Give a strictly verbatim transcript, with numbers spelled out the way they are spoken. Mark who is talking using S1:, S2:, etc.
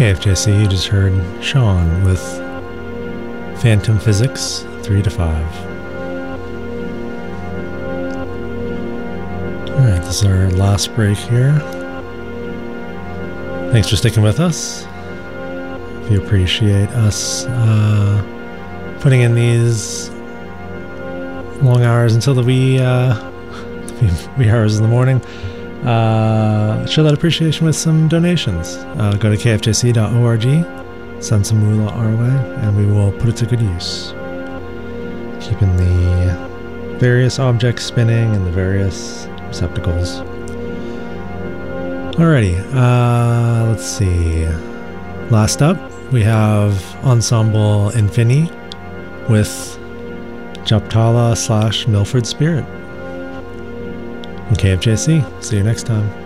S1: K F J C, you just heard Sean with Phantom Physics three to five. Alright, this is our last break here. Thanks for sticking with us. If you appreciate us uh, putting in these long hours until the wee, uh, wee hours in the morning, uh, show that appreciation with some donations. Uh, go to k f j c dot org, send some moolah our way, and we will put it to good use. Keeping the various objects spinning and the various receptacles. Alrighty, uh, let's see. Last up, we have Ensemble Infini with Japtala slash Milford Spirit. And K F J C. See you next time.